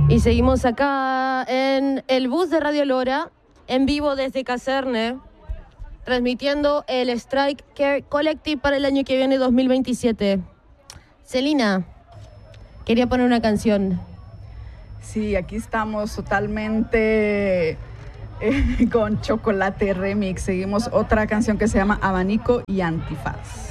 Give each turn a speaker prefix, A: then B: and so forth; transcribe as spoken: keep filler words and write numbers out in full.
A: Y seguimos acá en el bus de Radio Lora, en vivo desde Caserne, transmitiendo el Strike Care Collective para el año que viene, dos mil veintisiete. Celina, quería poner una canción.
B: Sí, aquí estamos totalmente eh, con Chocolate Remix. Seguimos otra canción que se llama Abanico y Antifaz.